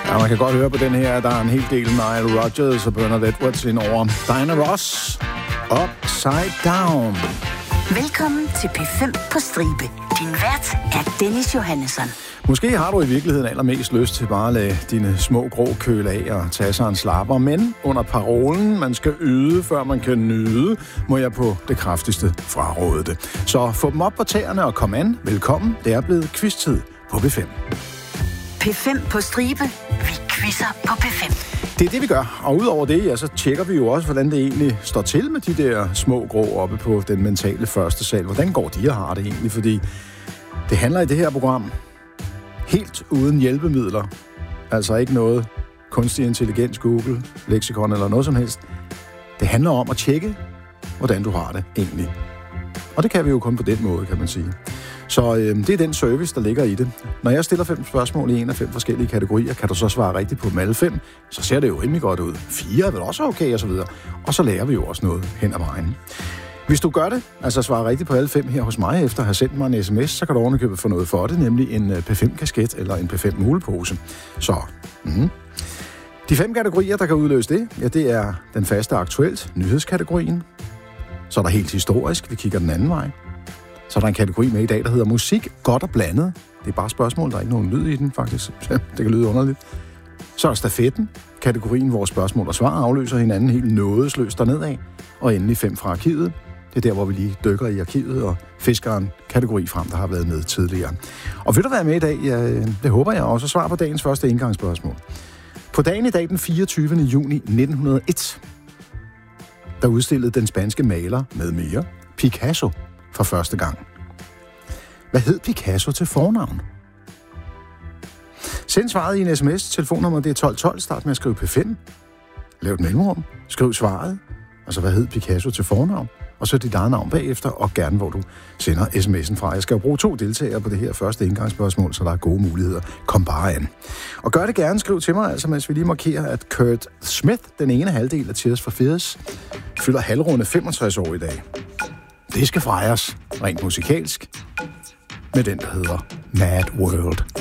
Ja, man kan godt høre på den her, der er en hel del Nile Rodgers og Bernard Edwards ind over. Diana Ross, Upside Down. Velkommen til P5 på stribe. Din vært er Dennis Johannesson. Måske har du i virkeligheden allermest lyst til bare at lade dine små grå køle af og tage sig en slapper, men under parolen, man skal yde, før man kan nyde, må jeg på det kraftigste fraråde det. Så få dem op på tæerne og kom an. Velkommen, det er blevet quiz-tid på P5. P5 på stribe. Vi quizzer på P5. Det er det, vi gør. Og udover det, ja, så tjekker vi jo også, hvordan det egentlig står til med de der små grå oppe på den mentale første sal. Hvordan går de og har det egentlig? Fordi det handler i det her program helt uden hjælpemidler. Altså ikke noget kunstig intelligens, Google, leksikon eller noget som helst. Det handler om at tjekke, hvordan du har det egentlig. Og det kan vi jo kun på den måde, kan man sige. Så det er den service, der ligger i det. Når jeg stiller 5 spørgsmål i 1 af 5 forskellige kategorier, kan du så svare rigtigt på dem alle 5. Så ser det jo rimelig godt ud. 4 er vel også okay, og så videre. Og så lærer vi jo også noget hen ad vejen. Hvis du gør det, altså svarer rigtigt på alle 5 her hos mig, efter at have sendt mig en sms, så kan du ovenikøbet få noget for det, nemlig en P5-kasket eller en P5-mulepose. Så, De 5 kategorier, der kan udløse det, ja, det er den faste aktuelt, nyhedskategorien. Så er der helt historisk, vi kigger den anden vej. Så er der en kategori med i dag, der hedder musik, godt og blandet. Det er bare spørgsmål, der er ikke nogen lyd i den, faktisk. Det kan lyde underligt. Så er der stafetten, kategorien, hvor spørgsmål og svar afløser hinanden helt nådesløst dernedad. Og endelig 5 fra arkivet. Det er der, hvor vi lige dykker i arkivet og fisker en kategori frem, der har været med tidligere. Og vil du være med i dag? Ja, det håber jeg også. Svar på dagens første indgangsspørgsmål. På dagen i dag, den 24. juni 1901, der udstillede den spanske maler med mere Picasso for første gang. Hvad hed Picasso til fornavn? Send svaret i en sms. Telefonnummeret det er 1212. Start med at skrive P5. Lav et mellemrum. Skriv svaret. Altså, hvad hed Picasso til fornavn? Og så dit eget navn bagefter, og gerne hvor du sender sms'en fra. Jeg skal jo bruge 2 deltagere på det her første indgangsspørgsmål, så der er gode muligheder. Kom bare an. Og gør det gerne. Skriv til mig, altså mens vi lige markerer, at Kurt Smith, den ene halvdel af Tears for Fears, fylder halvrunde 65 år i dag. Det skal fejres rent musikalsk med den, der hedder Mad World.